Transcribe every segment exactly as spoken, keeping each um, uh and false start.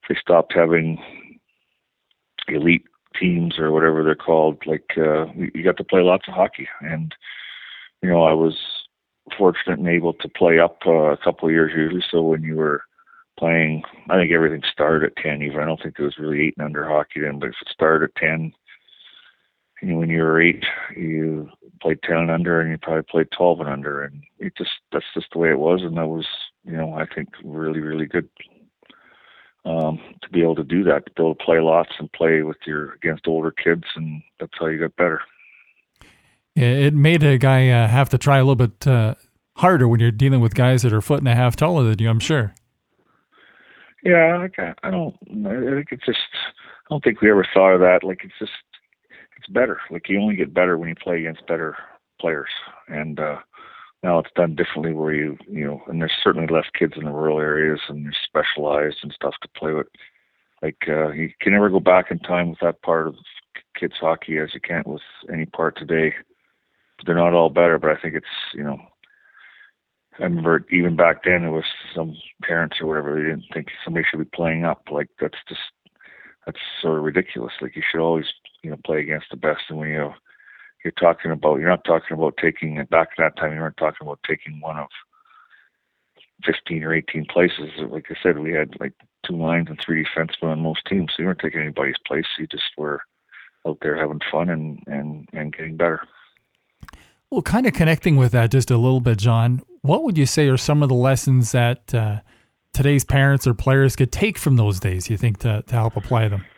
they stopped having elite teams or whatever they're called. Like uh, you got to play lots of hockey, and you know I was fortunate and able to play up uh, a couple of years usually. So when you were playing, I think everything started at ten. Even I don't think there was really eight and under hockey then, but if it started at ten, you know, when you were eight, you played ten and under, and you probably played twelve and under, and it just that's just the way it was, and that was, you know, I think really really good. Um, to be able to do that, to be able to play lots and play with your against older kids, and that's how you got better. It made a guy uh, have to try a little bit uh, harder when you're dealing with guys that are a foot and a half taller than you, I'm sure. Yeah, I, I don't. I think it's just. I don't think we ever thought of that. Like it's just. It's better. Like you only get better when you play against better players, and uh, now it's done differently. Where you, you know, and there's certainly less kids in the rural areas, and you're specialized and stuff to play with. Like uh, you can never go back in time with that part of kids hockey as you can with any part today. They're not all better, but I think it's, you know, I remember even back then it was some parents or whatever, they didn't think somebody should be playing up. Like that's just that's sort of ridiculous. Like you should always, you know, play against the best. And when you you're talking about, you're not talking about taking it back at that time. You weren't talking about taking one of fifteen or eighteen places. Like I said, we had like two lines and three defensemen on most teams, so you weren't taking anybody's place. You just were out there having fun and and and getting better. Well, kind of connecting with that just a little bit, John, what would you say are some of the lessons that uh, today's parents or players could take from those days, you think, to, to help apply them?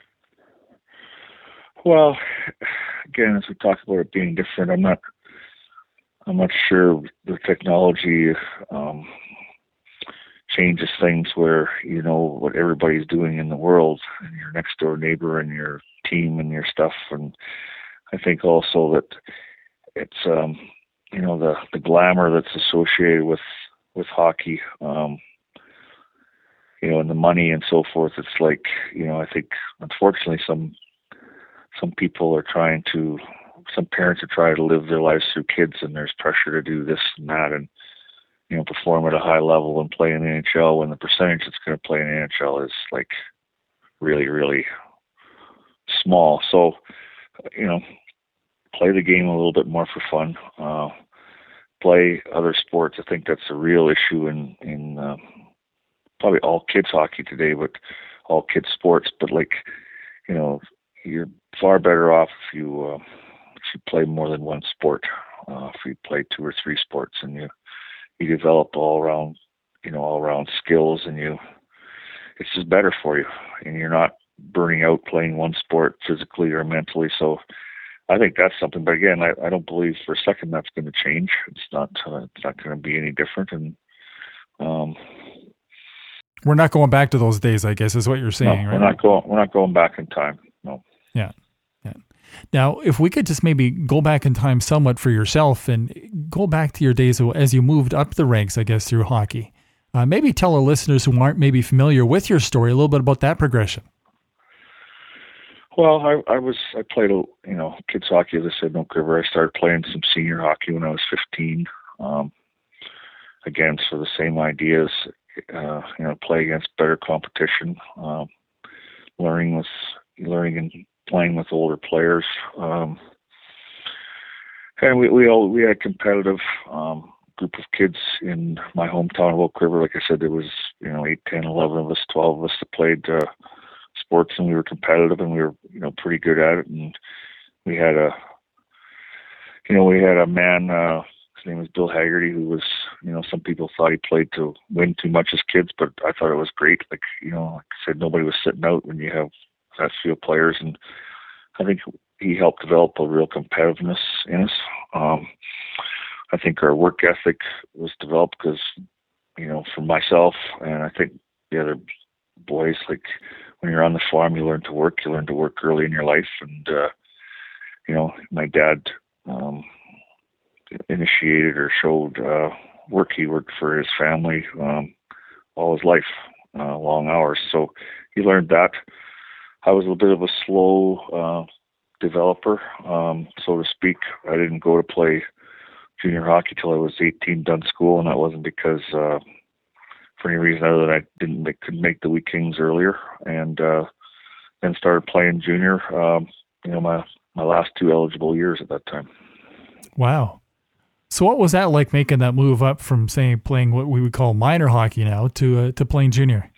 Well, again, as we talked about it being different, I'm not I'm not sure the technology um, changes things where, you know, what everybody's doing in the world and your next door neighbor and your team and your stuff. And I think also that it's, um, you know, the, the glamour that's associated with, with hockey, um, you know, and the money and so forth. It's like, you know, I think unfortunately some, some people are trying to, some parents are trying to live their lives through kids, and there's pressure to do this and that and, you know, perform at a high level and play in the N H L when the percentage that's going to play in the N H L is like really, really small. So, you know, play the game a little bit more for fun. Uh, play other sports. I think that's a real issue in, in uh, probably all kids hockey today, but all kids sports. But like, you know, you're far better off if you, uh, if you play more than one sport. Uh, if you play two or three sports and you, you develop all around, you know, all around skills, and you, it's just better for you, and you're not burning out playing one sport physically or mentally. So I think that's something, but again, I, I don't believe for a second that's going to change. It's not, uh, it's not going to be any different. And, um, we're not going back to those days, I guess is what you're saying, no, right? We're not going, we're not going back in time. No. Yeah. Yeah. Now, if we could just maybe go back in time somewhat for yourself and go back to your days as you moved up the ranks, I guess, through hockey, uh, maybe tell our listeners who aren't maybe familiar with your story a little bit about that progression. Well, I, I was, I played, you know, kids hockey, as I said, in Oak River. I started playing some senior hockey when I was fifteen. Um, again, so the same ideas, uh, you know, play against better competition, um, learning with, learning and playing with older players. Um, and we, we all, we had a competitive, um, group of kids in my hometown of Oak River. Like I said, there was, you know, eight, ten, eleven of us, twelve of us that played, uh, sports, and we were competitive, and we were, you know, pretty good at it. And we had a, you know, we had a man, uh, his name was Bill Haggerty, who was, you know, some people thought he played to win too much as kids, but I thought it was great. Like, you know, like I said, nobody was sitting out when you have that few players. And I think he helped develop a real competitiveness in us. Um, I think our work ethic was developed because, you know, for myself, and I think the other boys, like when you're on the farm, you learn to work, you learn to work early in your life. And, uh, you know, my dad, um, initiated or showed, uh, work. He worked for his family, um, all his life, uh, long hours. So he learned that. I was a little bit of a slow, uh, developer, um, so to speak. I didn't go to play junior hockey till I was eighteen, done school. And that wasn't because, uh, for any reason other than I didn't make, could make the Wheat Kings earlier, and uh, then started playing junior. Um, you know, my my last two eligible years at that time. Wow. So what was that like, making that move up from, say, playing what we would call minor hockey now to uh, to playing junior?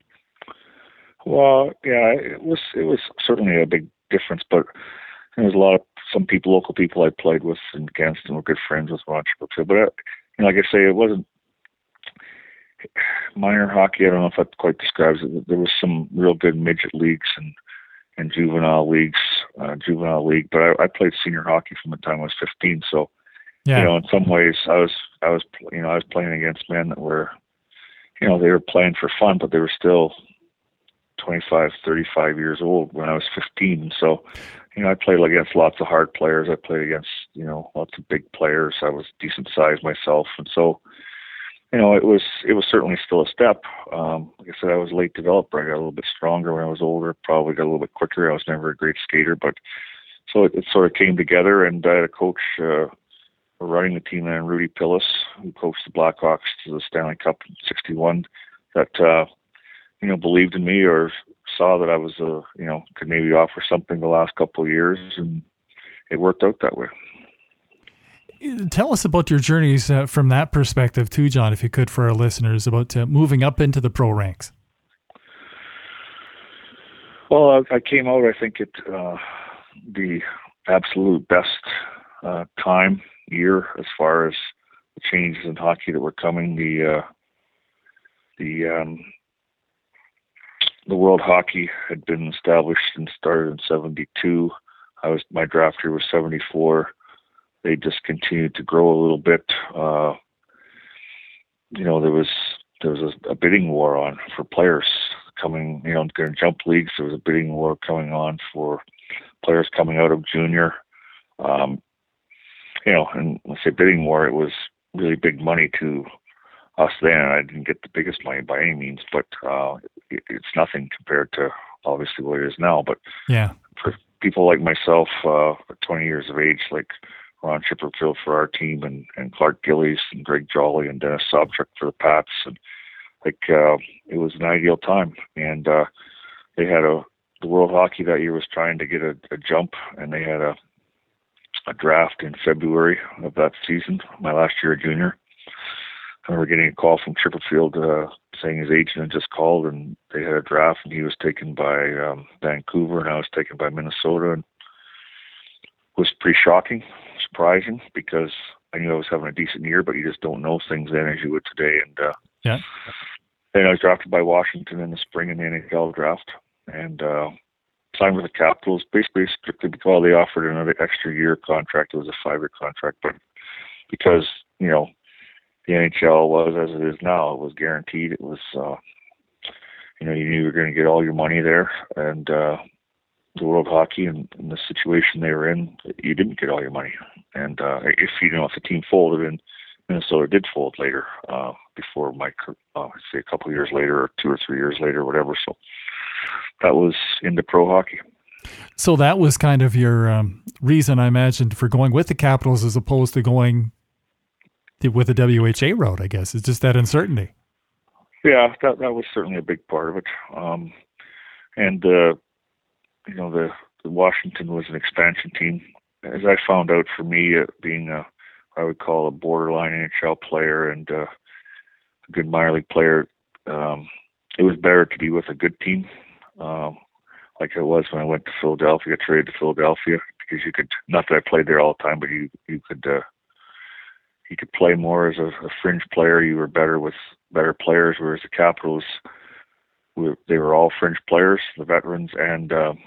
Well, yeah, it was it was certainly a big difference, but there was a lot of some people, local people I played with and against, and were good friends with Ron Chipperfield. But uh, you know, like I say, it wasn't minor hockey. I don't know if that quite describes it. There was some real good midget leagues and and juvenile leagues, uh, juvenile league. But I, I played senior hockey from the time I was fifteen. So, yeah. you know, in some ways, I was I was you know I was playing against men that were, you know, they were playing for fun, but they were still twenty-five, thirty-five years old when I was fifteen. So, you know, I played against lots of hard players. I played against, you know, lots of big players. I was decent sized myself. And so, you know, it was, it was certainly still a step. Um, like I said, I was a late developer. I got a little bit stronger when I was older, probably got a little bit quicker. I was never a great skater, but so it, it sort of came together, and I had a coach, uh, running the team then, Rudy Pillis, who coached the Blackhawks to the Stanley Cup in sixty-one, that, uh, you know, believed in me or saw that I was, uh, you know, could maybe offer something the last couple of years, and it worked out that way. Tell us about your journeys uh, from that perspective too, John, if you could, for our listeners, about uh, moving up into the pro ranks. Well, I, I came out, I think, at uh, the absolute best uh, time, year, as far as the changes in hockey that were coming. The, uh, the, um, The World Hockey had been established and started in seventy-two. I was my draft year was seventy-four. They just continued to grow a little bit. Uh, you know, there was there was a, a bidding war on for players coming. You know, in jump leagues, there was a bidding war going on for players coming out of junior. Um, you know, and when I say bidding war, it was really big money to us then. I didn't get the biggest money by any means, but uh, it, it's nothing compared to obviously what it is now. But yeah, for people like myself, uh, twenty years of age, like Ron Chipperfield for our team, and, and Clark Gillies and Greg Jolly and Dennis Sobchuk for the Pats, and like uh, it was an ideal time. And uh, they had a the World Hockey that year was trying to get a, a jump, and they had a a draft in February of that season, my last year of junior. I remember getting a call from Chipperfield uh, saying his agent had just called, and they had a draft, and he was taken by um, Vancouver, and I was taken by Minnesota, and it was pretty shocking, surprising, because I knew I was having a decent year, but you just don't know things then as you would today. And uh, yeah. then I was drafted by Washington in the spring in the N H L draft, and uh, signed with the Capitals, basically strictly because they offered another extra year contract. It was a five-year contract, but because, you know, the N H L was, as it is now, it was guaranteed. It was, uh, you know, you knew you were going to get all your money there. And uh, the World Hockey and, and the situation they were in, you didn't get all your money. And uh, if you know, if the team folded, and Minnesota did fold later, uh, before my, uh, say, a couple of years later, or two or three years later, or whatever. So that was into pro hockey. So that was kind of your um, reason, I imagined, for going with the Capitals as opposed to going with the W H A route, I guess. It's just that uncertainty. Yeah, that that was certainly a big part of it. Um, and, uh, you know, the, the Washington was an expansion team. As I found out, for me, uh, being a, I would call a borderline N H L player and uh, a good minor league player, um, it was better to be with a good team, um, like it was when I went to Philadelphia, traded to Philadelphia, because you could, not that I played there all the time, but you, you could, uh, you could play more as a, a fringe player. You were better with better players, whereas the Capitals, were, they were all fringe players, the veterans, and um,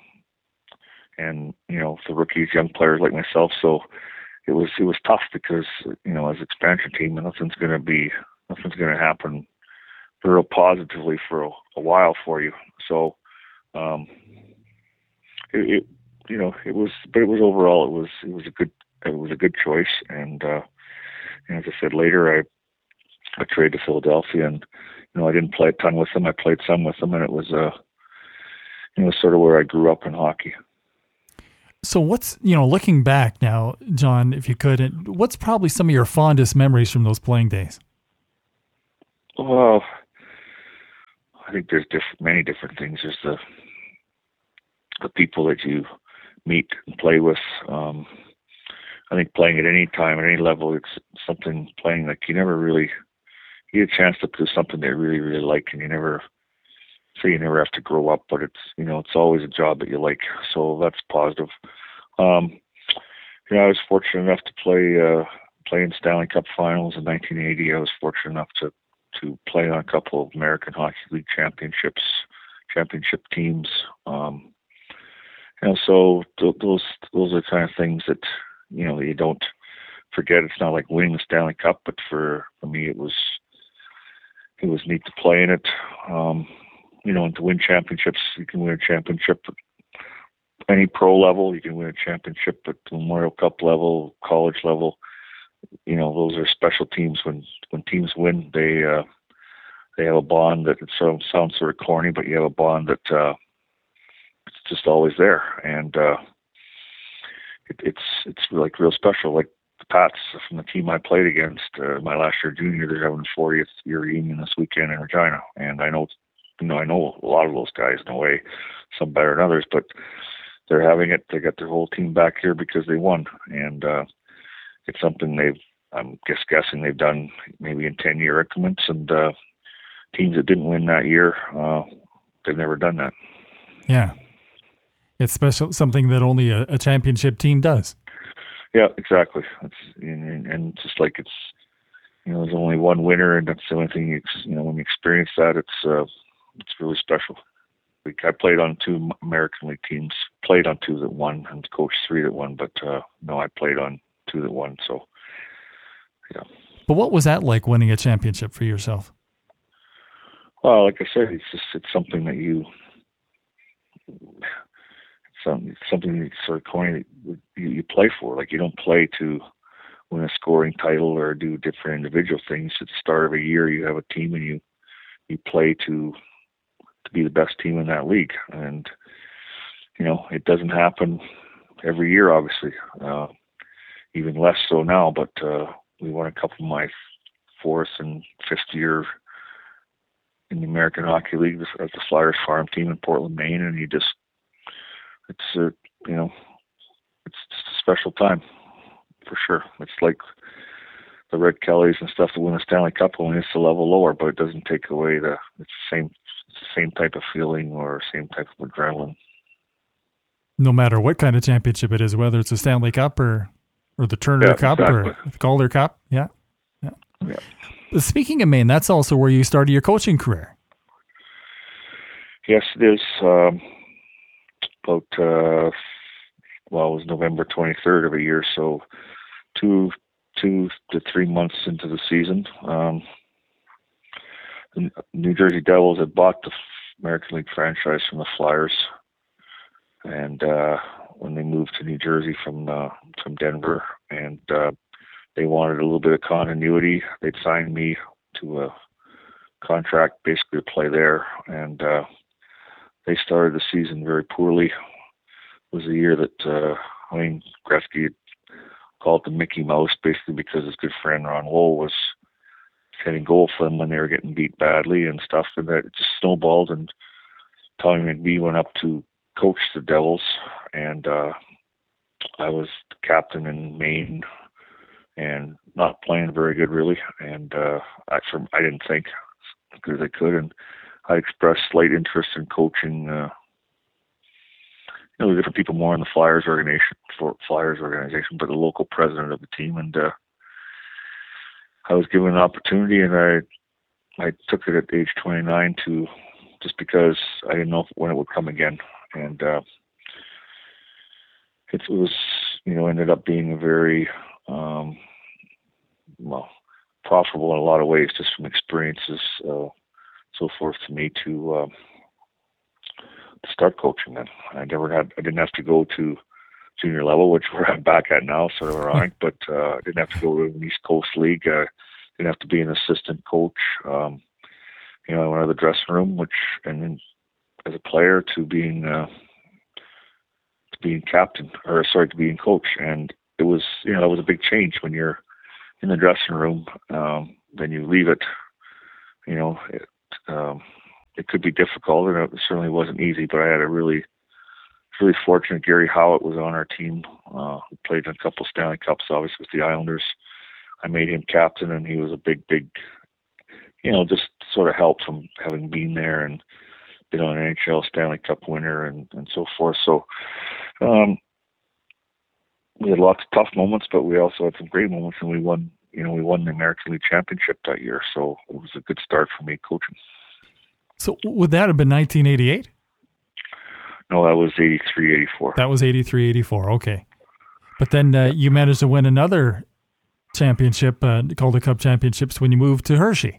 and you know, the rookies, young players like myself. So it was it was tough because, you know, as an expansion team, nothing's going to be nothing's going to happen real positively for a, a while for you. So um, it, it you know it was, but it was overall it was it was a good it was a good choice. And uh, And as I said later, I I traded to Philadelphia, and you know I didn't play a ton with them. I played some with them, and it was uh it was sort of where I grew up in hockey. So what's, you know, looking back now, John, if you could, what's probably some of your fondest memories from those playing days? Well, think there's diff- many different things. There's the the people that you meet and play with. Um, I think playing at any time, at any level, it's something playing like you never really you get a chance to do something they really, really like, and you never say you never have to grow up, but it's you know it's always a job that you like, so that's positive. Um, you know, I was fortunate enough to play uh, play in Stanley Cup Finals in nineteen eighty. I was fortunate enough to to play on a couple of American Hockey League championships, championship teams. Um, you know, so th- those those are the kind of things that you know you don't forget. It's not like winning the Stanley Cup, but for, for me, it was it was neat to play in it. Um, you know, and to win championships, you can win a championship at any pro level. You can win a championship at the Memorial Cup level, college level. You know, those are special teams. When when teams win, they uh, they have a bond that it sort of sounds sort of corny, but you have a bond that uh, it's just always there, and uh, it, it's it's like real special. Like the Pats from the team I played against uh, my last year junior, they're having a fortieth year reunion this weekend in Regina, and I know you know I know a lot of those guys in a way, some better than others, but they're having it. They got their whole team back here because they won, and uh, it's something they've, I'm just guessing they've done maybe in ten-year increments, and uh, teams that didn't win that year, uh, they've never done that. Yeah. It's special, something that only a, a championship team does. Yeah, exactly. It's, and, and just like it's, you know, there's only one winner, and that's the only thing you, you know, when you experience that, it's uh, it's really special. Like I played on two American League teams, played on two that won, and coached three that won, but uh, no, I played on two that won, so yeah. But what was that like, winning a championship for yourself? Well, like I said, it's just it's something that you, it's, um, it's something that's sort of corny that you, you play for. Like you don't play to win a scoring title or do different individual things. At the start of a year, you have a team and you you play to to be the best team in that league, and you know it doesn't happen every year, obviously. Uh, even less so now, but uh, we won a couple of my fourth and fifth year in the American Hockey League as the Flyers farm team in Portland, Maine, and you just, it's, uh, you know, it's just a special time, for sure. It's like the Red Kellys and stuff that win the Stanley Cup, only it's a level lower, but it doesn't take away the, it's the same, it's the same type of feeling or same type of adrenaline. No matter what kind of championship it is, whether it's a Stanley Cup or or the Turner yeah, Cup exactly. or the Calder Cup. Yeah. yeah. Yeah. Speaking of Maine, that's also where you started your coaching career. Yes, it is. Um, about, uh, well, it was November twenty-third of a year, so two, two to three months into the season. Um, the New Jersey Devils had bought the American League franchise from the Flyers, and uh, when they moved to New Jersey from uh, from Denver, and uh, they wanted a little bit of continuity. They'd signed me to a contract basically to play there, and uh, they started the season very poorly. It was a year that uh, Wayne Gretzky had called it the Mickey Mouse, basically because his good friend Ron Lowe was hitting goal for them when they were getting beat badly and stuff, and that it just snowballed, and Tommy McBee went up to coach the Devils, and uh, I was the captain in Maine and not playing very good really, and uh, I, from, I didn't think as good as I could, and I expressed slight interest in coaching uh, you know, the different people more in the Flyers organization, for Flyers organization, but the local president of the team, and uh, I was given an opportunity, and I I took it at age twenty-nine to just because I didn't know when it would come again. And uh, it was, you know, ended up being a very, um, well, profitable in a lot of ways, just from experiences, uh, so forth to me to, uh, to start coaching then. I never had, I didn't have to go to junior level, which we're back at now, sort of ironic, but uh, I didn't have to go to an East Coast League. I didn't have to be an assistant coach. Um, you know, I went to the dressing room, which, and then as a player to being uh, to being captain, or sorry, to being coach, and it was, you know, that was a big change when you're in the dressing room. Um, then you leave it, you know, it, um, it could be difficult, and it certainly wasn't easy. But I had a really, really fortunate. Gary Howitt was on our team. Uh, who played in a couple Stanley Cups, obviously with the Islanders. I made him captain, and he was a big, big, you know, just sort of help from having been there and been on an N H L Stanley Cup winner and, and so forth. So um, we had lots of tough moments, but we also had some great moments, and we won. You know, we won the American League Championship that year, so it was a good start for me coaching. So would that have been nineteen eighty-eight? No, that was eighty-three, eighty-four. That was eighty-three, eighty-four. Okay, but then uh, you managed to win another championship, uh, Calder Cup championships, when you moved to Hershey.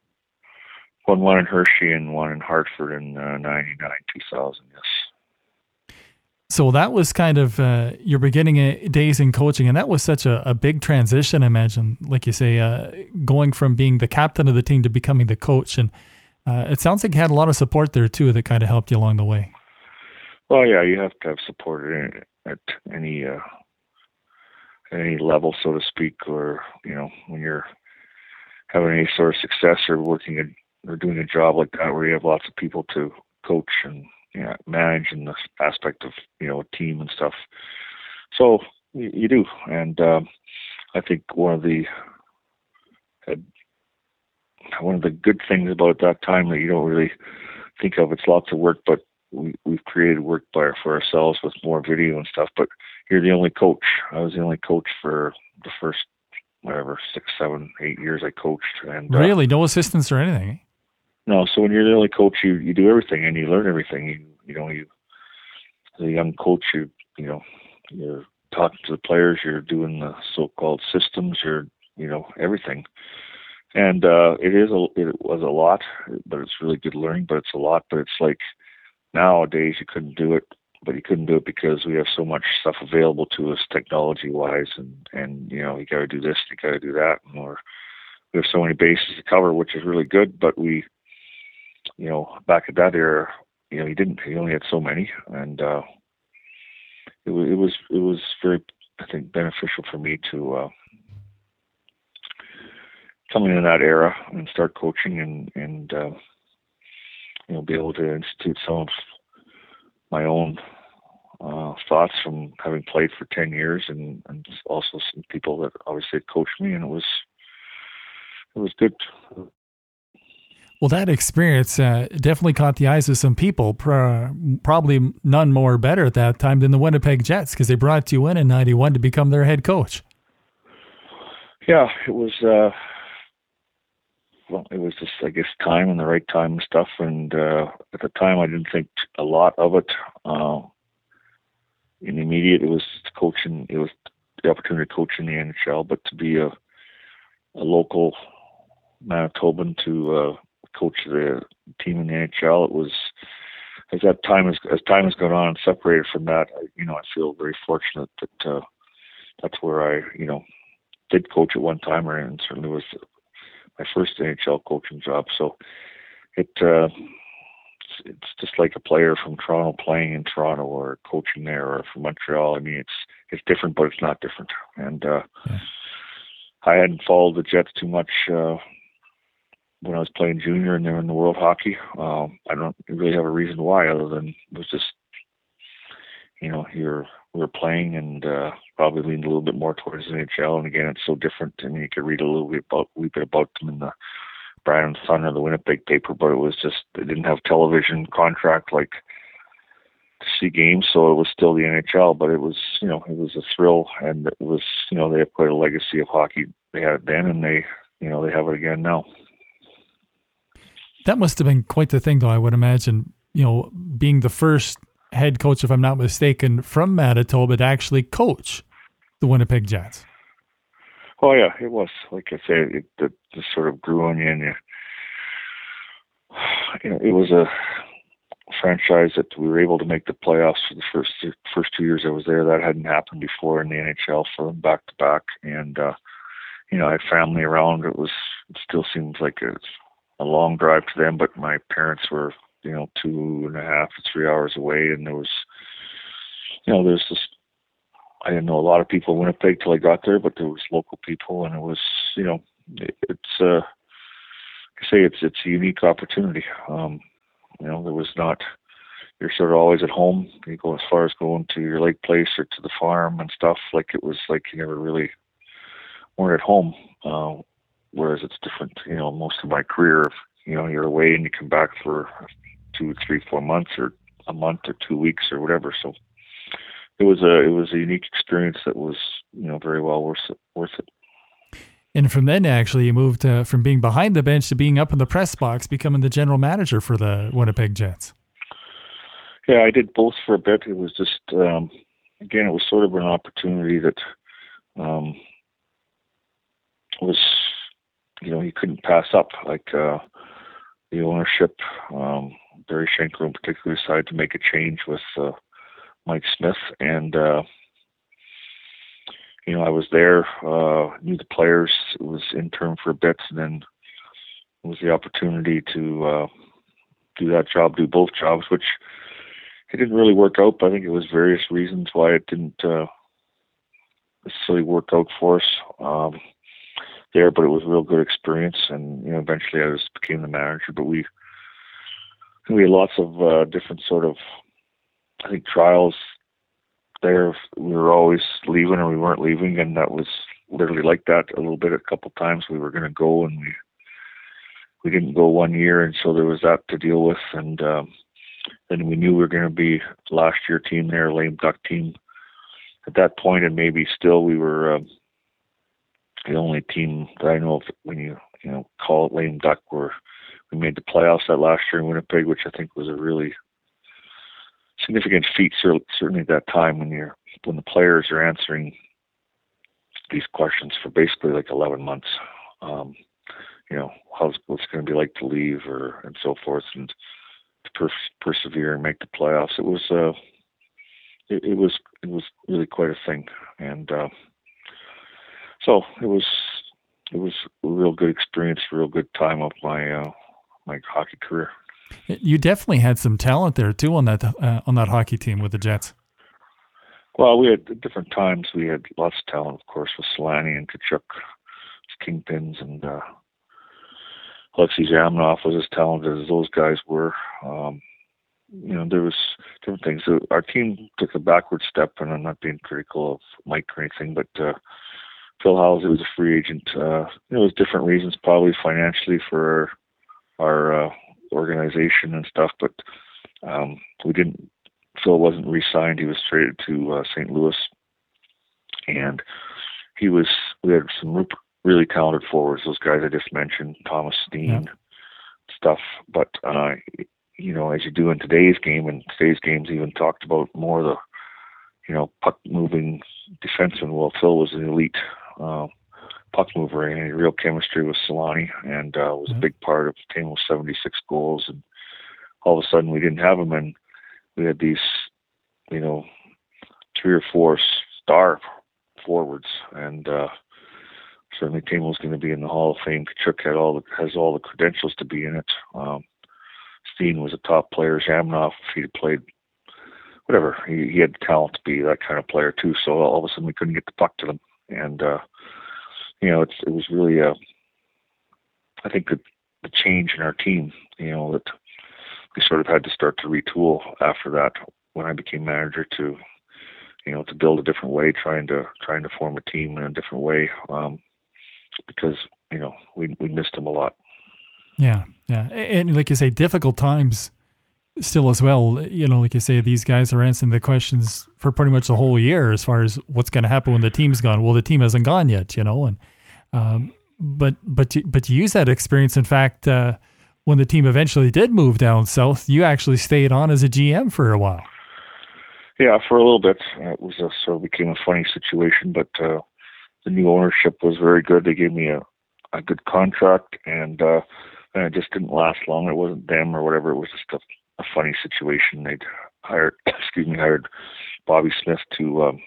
Won one in Hershey and one in Hartford in uh, ninety-nine, two thousand. Yes. So that was kind of uh, your beginning days in coaching, and that was such a, a big transition, I imagine, like you say, uh, going from being the captain of the team to becoming the coach. And uh, it sounds like you had a lot of support there, too, that kind of helped you along the way. Well, yeah, you have to have support at any, uh, at any level, so to speak, or, you know, when you're having any sort of success or working a, or doing a job like that where you have lots of people to coach and Yeah, manage in the aspect of, you know, a team and stuff. So you, you do. And um, I think one of the uh, one of the good things about that time that you don't really think of, it's lots of work, but we, we've created work by, for ourselves with more video and stuff. But you're the only coach. I was the only coach for the first, whatever, six, seven, eight years I coached. And Really? Uh, no assistants or anything? No, so when you're the only coach, you, you do everything and you learn everything. You you know, you as a young coach, you you know, you're talking to the players, you're doing the so-called systems, you're you know everything. And uh, it is a it was a lot, but it's really good learning. But it's a lot. But it's like nowadays you couldn't do it, but you couldn't do it because we have so much stuff available to us technology-wise, and and you know you got to do this, you got to do that, or we have so many bases to cover, which is really good, but we. You know, back at that era, you know, he didn't. He only had so many, and uh, it was it was it was very, I think, beneficial for me to uh, come in that era and start coaching, and and uh, you know, be able to institute some of my own uh, thoughts from having played for ten years, and, and also some people that obviously had coached me, and it was it was good. Well, that experience uh, definitely caught the eyes of some people, Pro- probably none more better at that time than the Winnipeg Jets, because they brought you in in ninety-one to become their head coach. Yeah, it was, uh, well, it was just, I guess, time and the right time and stuff. And uh, at the time, I didn't think a lot of it. Uh, in the immediate, it was coaching, it was the opportunity to coach in the N H L, but to be a, a local Manitoban to uh, coach the team in the N H L, it was, as that time has as time has gone on and separated from that, I, you know, I feel very fortunate that uh, that's where I, you know, did coach at one time, and certainly was my first N H L coaching job. So it uh, it's, it's just like a player from Toronto playing in Toronto or coaching there, or from Montreal. I mean, it's it's different, but it's not different. And uh, yeah. I hadn't followed the Jets too much uh, when I was playing junior and they were in the World Hockey. Um, I don't really have a reason why, other than it was just, you know, you're we were playing and uh, probably leaned a little bit more towards the N H L. And again, it's so different. I mean, you could read a little bit about, a little bit about them in the Bryan Sun or the Winnipeg paper, but it was just, they didn't have television contract like to see games, so it was still the N H L. But it was, you know, it was a thrill, and it was, you know, they have quite a legacy of hockey. They had it then, and they, you know, they have it again now. That must have been quite the thing, though, I would imagine, you know, being the first head coach, if I'm not mistaken, from Manitoba to actually coach the Winnipeg Jets. Oh, yeah, it was. Like I said, it, it just sort of grew on you, and you, you know, it was a franchise that we were able to make the playoffs for the first first two years I was there. That hadn't happened before in the N H L for them back to back. And, uh, you know, I had family around. It was, it still seems like it's a long drive to them, but my parents were, you know, two and a half to three hours away. And there was, you know, there's this, I didn't know a lot of people in Winnipeg till I got there, but there was local people, and it was, you know, it, it's, uh, I say it's, it's a unique opportunity. Um, know, there was not, you're sort of always at home. You go as far as going to your lake place or to the farm and stuff. Like it was like you never really weren't at home. Uh, whereas it's different, you know, most of my career, you know, you're away and you come back for two, three, four months or a month or two weeks or whatever. So it was a, it was a unique experience that was, you know, very well worth it, worth it. And from then, actually, you moved uh, from being behind the bench to being up in the press box, becoming the general manager for the Winnipeg Jets. Yeah, I did both for a bit. It was just, um, again, it was sort of an opportunity that um, was, you know, you couldn't pass up. Like uh, the ownership, um, Barry Schenker in particular, decided to make a change with uh, Mike Smith, and uh, you know, I was there, uh, knew the players. It was intern for a bit, and then it was the opportunity to uh, do that job, do both jobs, which it didn't really work out. But I think it was various reasons why it didn't uh, necessarily work out for us um, there. But it was a real good experience, and you know, eventually I just became the manager. But we we had lots of uh, different sort of, I think, trials there. We were always leaving or we weren't leaving, and that was literally like that a little bit. A couple times we were going to go and we we didn't go one year, and so there was that to deal with. And um, then we knew we were going to be last year team there, lame duck team at that point, and maybe still we were um, the only team that I know of when you you know call it lame duck, where we made the playoffs that last year in Winnipeg, which I think was a really significant feat, certainly at that time when you're when the players are answering these questions for basically like eleven months. Um, you know, how's what's going to be like to leave, or and so forth, and to per- persevere and make the playoffs. It was uh, it, it was it was really quite a thing, and uh, so it was it was a real good experience, a real good time of my uh, my hockey career. You definitely had some talent there too on that uh, on that hockey team with the Jets. Well, we had at different times. We had lots of talent, of course, with Solani and Kachuk, kingpins, and uh, Alexei Zhamnov was as talented as those guys were. Um, you know, there was different things. So our team took a backward step, and I'm not being critical of Mike or anything, but uh, Phil Howes, was a free agent. Uh, you know, it was different reasons, probably financially for our. our uh, organization and stuff, but um, we didn't. Phil wasn't re-signed. He was traded to uh, Saint Louis, and he was. We had some really talented forwards. Those guys I just mentioned, Thomas Steen, yeah. stuff. But uh, you know, as you do in today's game, and today's game's even talked about more the, you know, puck moving defenseman. Well, Phil was an elite uh, puck mover, and a real chemistry with Solani, and uh, was mm-hmm. a big part of Tamo's seventy-six goals. And all of a sudden, we didn't have him, and we had these, you know, three or four star forwards, and uh, certainly Tamo's going to be in the Hall of Fame. Kachuk had all the, has all the credentials to be in it. Um, Steen was a top player. Zhamnov, if he'd played, whatever, he, he had the talent to be that kind of player too. So all of a sudden, we couldn't get the puck to them, and uh, you know, it's, it was really, uh, I think that the change in our team, you know, that we sort of had to start to retool after that when I became manager to, you know, to build a different way, trying to, trying to form a team in a different way. Um, because, you know, we, we missed them a lot. Yeah. Yeah. And like you say, difficult times still as well. You know, like you say, these guys are answering the questions for pretty much the whole year as far as what's going to happen when the team's gone. Well, the team hasn't gone yet, you know, and, Um, but but to, but to use that experience, in fact, uh, when the team eventually did move down south, you actually stayed on as a G M for a while. Yeah, for a little bit. It was a, sort of became a funny situation, but uh, the new ownership was very good. They gave me a, a good contract, and, uh, and it just didn't last long. It wasn't them or whatever. It was just a, a funny situation. They'd hired, excuse me, hired Bobby Smith to um,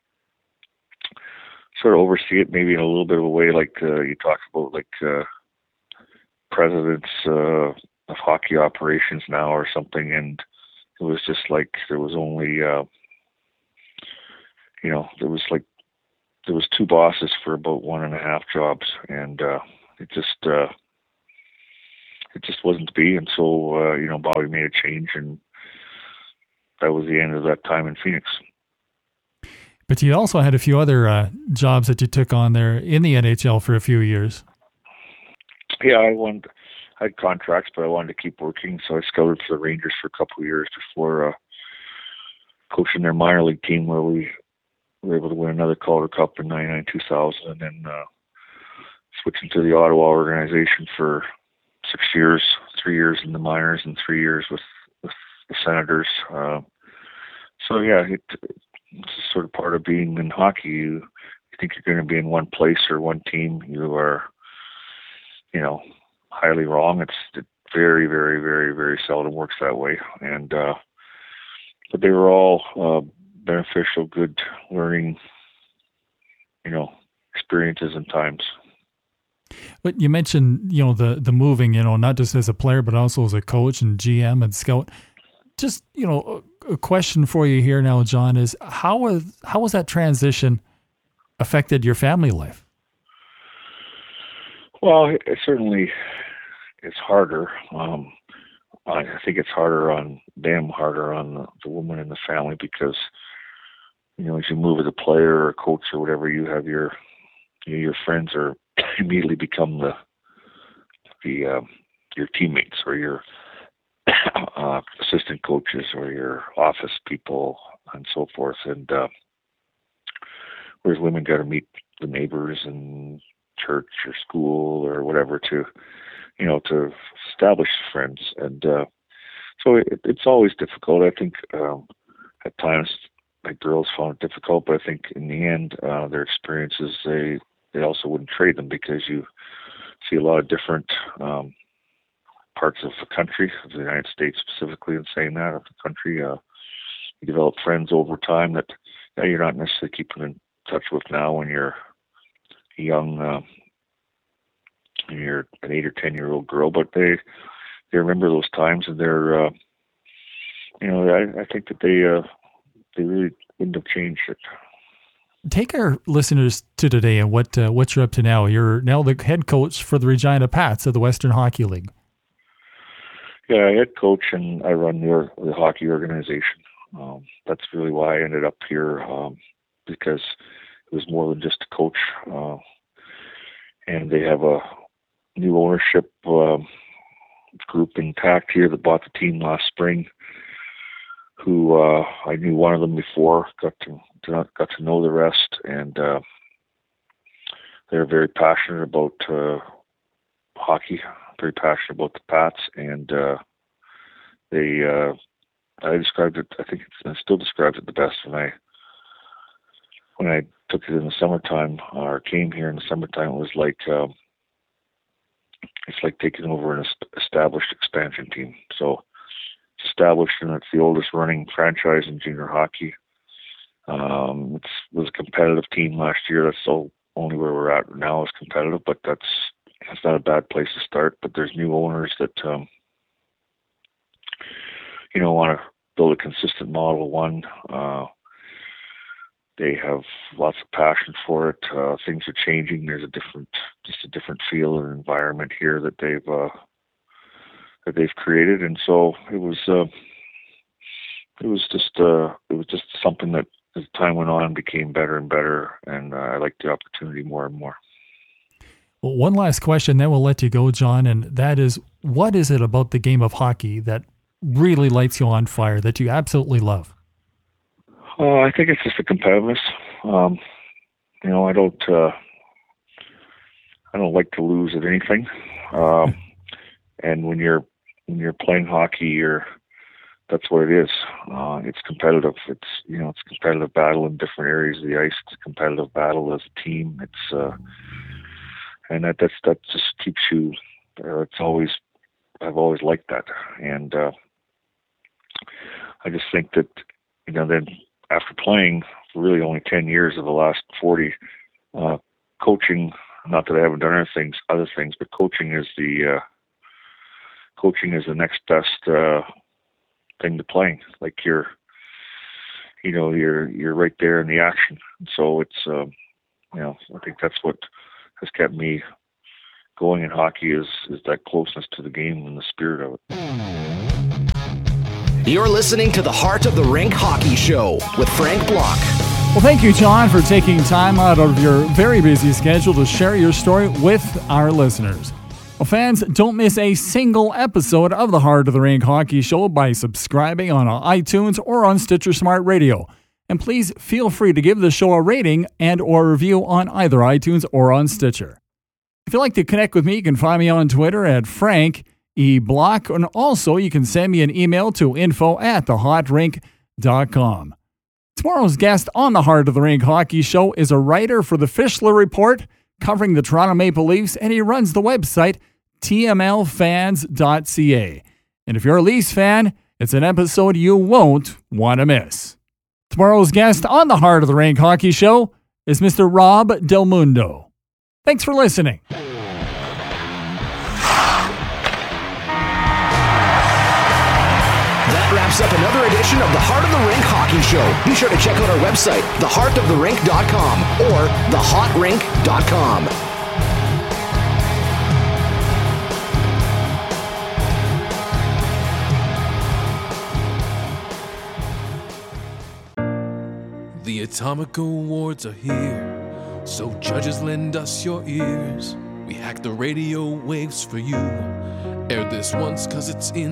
sort of oversee it, maybe in a little bit of a way, like uh, you talk about, like uh, presidents uh, of hockey operations now or something. And it was just like there was only, uh, you know, there was like there was two bosses for about one and a half jobs, and uh, it just uh, it just wasn't to be. And so, uh, you know, Bobby made a change, and that was the end of that time in Phoenix. But you also had a few other uh, jobs that you took on there in the N H L for a few years. Yeah, I wanted, I had contracts, but I wanted to keep working, so I scouted for the Rangers for a couple of years before uh, coaching their minor league team, where we were able to win another Calder Cup in ninety-nine two thousand, and then uh, switching to the Ottawa organization for six years, three years in the minors and three years with, with the Senators. Uh, so yeah, it, it's sort of part of being in hockey. You, you think you're going to be in one place or one team. You are, you know, highly wrong. It's it very, very, very, very seldom works that way. And uh, but they were all uh, beneficial, good learning, you know, experiences and times. But you mentioned, you know, the the moving, you know, not just as a player, but also as a coach and G M and scout. Just, you know, a, a question for you here now, John, is how was how was that transition affected your family life? Well, it, it certainly it's harder. Um, I think it's harder on them, harder on the, the woman in the family, because, you know, as you move as a player or a coach or whatever, you have your you know, your friends are immediately become the the um, your teammates or your uh, assistant coaches or your office people and so forth. And uh, whereas women got to meet the neighbors and church or school or whatever to, you know, to establish friends. And uh, so it, it's always difficult. I think um, at times my girls found it difficult, but I think in the end, uh, their experiences, they, they also wouldn't trade them, because you see a lot of different um, parts of the country, of the United States specifically, in saying that, of the country. Uh, you develop friends over time that yeah, you're not necessarily keeping in touch with now when you're a young, uh, when you're an eight or ten year old girl, but they they remember those times, and they're, uh, you know, I, I think that they uh, they really wouldn't have changed it. Take our listeners to today and what uh, what you're up to now. You're now the head coach for the Regina Pats of the Western Hockey League. Yeah, I head coach and I run the, the hockey organization. Um, that's really why I ended up here, um, because it was more than just a coach. Uh, and they have a new ownership uh, group intact here that bought the team last spring, who uh, I knew one of them before, got to, to got to know the rest, and uh, they're very passionate about uh, hockey, very passionate about the Pats, and uh, they, uh, I described it, I think it's, I still described it the best when I, when I took it in the summertime, or came here in the summertime. It was like, uh, it's like taking over an established expansion team. So it's established, and it's the oldest running franchise in junior hockey. Um, it's, it was a competitive team last year. That's the only where we're at now is competitive, but that's, it's not a bad place to start. But there's new owners that, um, you know, want to build a consistent model. One, uh, they have lots of passion for it. Uh, things are changing. There's a different, just a different feel and environment here that they've uh, that they've created, and so it was. Uh, it was just. Uh, it was just something that, as time went on, became better and better, and uh, I liked the opportunity more and more. Well, one last question, then we'll let you go, John, and that is, what is it about the game of hockey that really lights you on fire, that you absolutely love? Uh, I think it's just the competitiveness. Um, you know, I don't. Uh, I don't like to lose at anything. Um, and when you're when you're playing hockey, you're that's what it is. Uh, it's competitive. It's you know, it's a competitive battle in different areas of the ice. It's a competitive battle as a team. It's uh, and that that's that just keeps you. Uh, it's always I've always liked that, and uh, I just think that you know then. After playing for really only ten years of the last forty, uh, coaching, not that I haven't done other things, other things, but coaching is the, uh, coaching is the next best, uh, thing to playing. Like you're, you know, you're, you're right there in the action. So it's, um, you know, I think that's what has kept me going in hockey is, is that closeness to the game and the spirit of it. You're listening to the Heart of the Rink Hockey Show with Frank Block. Well, thank you, John, for taking time out of your very busy schedule to share your story with our listeners. Well, fans, don't miss a single episode of the Heart of the Rink Hockey Show by subscribing on iTunes or on Stitcher Smart Radio. And please feel free to give the show a rating and or review on either iTunes or on Stitcher. If you'd like to connect with me, you can find me on Twitter at Frank E. Block, and also you can send me an email to info at the hot rink dot com. Tomorrow's guest on the Heart of the Rink Hockey Show is a writer for the Fischler Report, covering the Toronto Maple Leafs, and he runs the website t m l fans dot c a. And if you're a Leafs fan, it's an episode you won't want to miss. Tomorrow's guest on the Heart of the Rink Hockey Show is Mister Rob Del Mundo. Thanks for listening. That wraps up another edition of the Heart of the Rink Hockey Show. Be sure to check out our website, the heart of the rink dot com or the hot rink dot com. The Atomic Awards are here, so judges lend us your ears. We hack the radio waves for you. Air this once cause it's in